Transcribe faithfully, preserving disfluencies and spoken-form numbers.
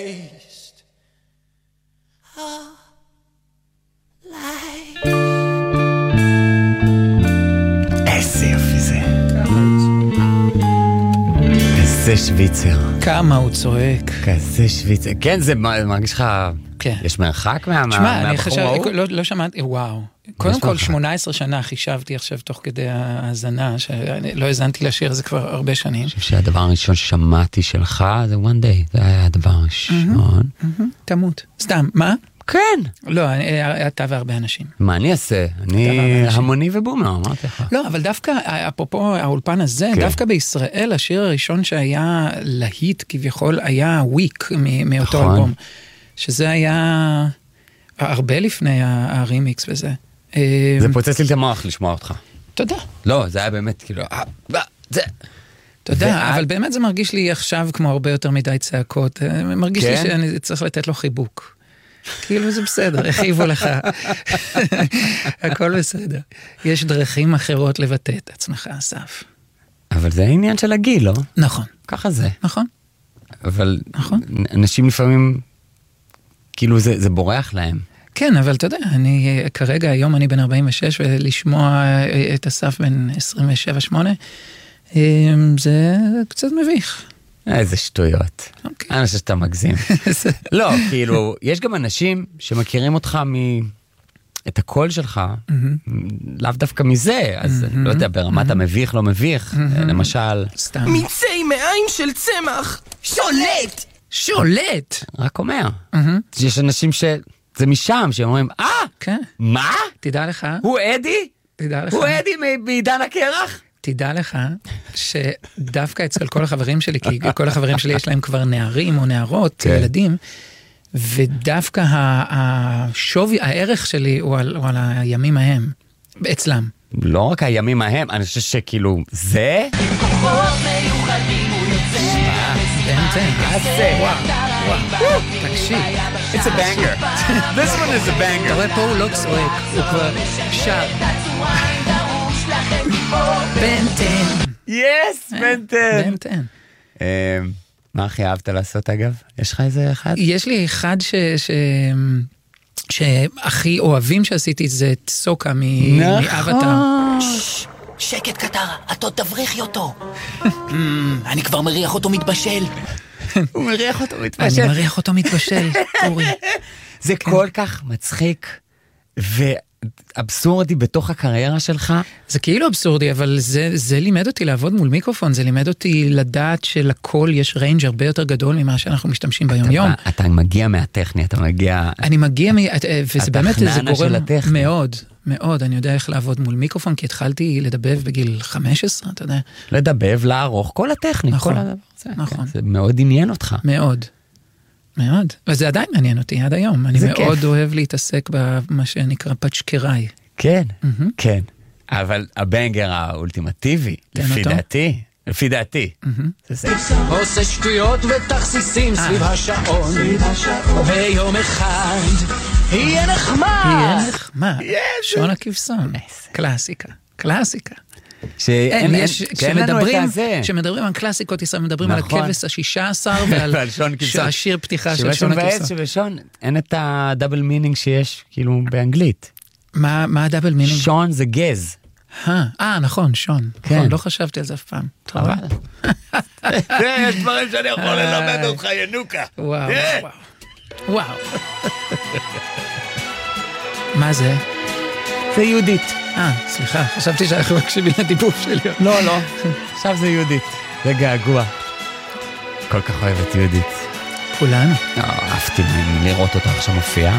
waste of life. איזה יופי זה. איזה שוויצר. כמה הוא צועק. כזה שוויצר. כן, זה מרגיש לך... כן. יש מרחק מה, תשמע, מה, אני חשב, מהבחור לא, לא שמעתי, וואו. קודם כל, שמונה עשרה שנה חישבתי עכשיו תוך כדי ההזנה, שלא הזנתי לשיר, זה כבר הרבה שנים. אני חושב שהדבר הראשון ששמעתי שלך זה one day, זה היה הדבר הראשון. תמות. סתם, מה? כן. לא, אתה והרבה אנשים. מה אני אעשה? אני המוני ובומר, אמרתי לך. לא, אבל דווקא, אפרופו האולפן הזה, דווקא בישראל, השיר הראשון שהיה להיט כביכול, היה וויק מאותו אלבום. שזה היה הרבה לפני הרימיקס וזה. זה פוצץ לי את המוח לשמוע אותך. תודה. לא, זה היה באמת כאילו... זה... תודה, אבל באמת זה מרגיש לי עכשיו כמו הרבה יותר מדי צעקות. מרגיש לי שאני צריך לתת לו חיבוק. כאילו זה בסדר, הכיבו לך. הכל בסדר. יש דרכים אחרות לבטא את עצמך, אסף. אבל זה העניין של הגיל, לא? נכון. ככה זה. נכון. אבל נכון. אנשים לפעמים... כאילו זה, זה בורח להם. כן, אבל אתה יודע, אני כרגע, היום אני בן ארבעים ושש, ולשמוע את אסף בן עשרים ושבע שמונה, זה קצת מביך. איזה שטויות. אני חושב שאתה מגזים. לא, כאילו, יש גם אנשים שמכירים אותך מ... את הקול שלך, לאו דווקא מזה, אז לא יודע, ברמת המביך, לא מביך, למשל... סתם. מיצי מעיים של צמח, שולט! שולט! רק אומר. יש אנשים ש... זה משם, שאומרים, אה, כן. מה? תדע לך. הוא אדי? תדע לך. הוא אדי בעידן הקרח? תדע לך שדווקא אצל כל החברים שלי, כי כל החברים שלי יש להם כבר נערים או נערות, ילדים, ודווקא השווי, הערך שלי הוא על, הוא על הימים ההם, אצלם. לא רק הימים ההם, אני חושב שכאילו, זה? תקשיב. It's a banger. This one is a banger. אתה רואה פה הוא לא צועק, הוא כבר שר. בנטן. Yes, בנטן. בנטן. מה הכי אהבת לעשות אגב? יש לך איזה אחד? יש לי אחד ש... שהכי אוהבים שעשיתי זה סוקה מאבטר. שקט קטרה, אתה תבריחי אותו. אני כבר מריח אותו מתבשל. הוא מריח אותו מתבשל. אני מריח אותו מתבשל, אורי. זה כל כך מצחיק ואבסורדי בתוך הקריירה שלך. זה כאילו אבסורדי, אבל זה, זה לימד אותי לעבוד מול מיקרופון, זה לימד אותי לדעת שלכל יש ריינג' הרבה יותר גדול ממה שאנחנו משתמשים ביום יום. אתה מגיע מהטכני, אתה מגיע... אני מגיע, וזה באמת, זה גורם מאוד, מאוד. אני יודע איך לעבוד מול מיקרופון, כי התחלתי לדבב בגיל חמש עשרה, אתה יודע. לדבב, לערוך, כל הטכני, נכון, כל הדבר. נכון. זה מאוד עניין אותך. מאוד. מאוד. וזה עדיין מעניין אותי עד היום. אני מאוד אוהב להתעסק במה שנקרא פצ'קראי. כן, כן. אבל הבנגר האולטימטיבי, לפי דעתי, לפי דעתי. עושה שטויות ותכסיסים סביב השעון, ויום אחד יהיה נחמד. יהיה נחמד. שון הכבשון. קלאסיקה. קלאסיקה. כשמדברים על קלאסיקות ישראל, מדברים על הכבש השישה עשר ועל השיר פתיחה של שון הכבשון. שבשון אין את הדאבל מינינג שיש כאילו באנגלית. מה הדאבל מינינג? שון זה גז. אה, נכון, שון. לא חשבתי על זה אף פעם. יש דברים שאני יכול ללמד אותך, ינוקה. וואו, וואו. וואו. מה זה? זה יהודית. אה, סליחה, חשבתי שאנחנו מקשיבים לדיבוב שלי. לא, לא, עכשיו זה יהודית. זה געגוע. כל כך אוהבת יהודית. כולנו. אהבתי לראות אותה עכשיו מופיעה.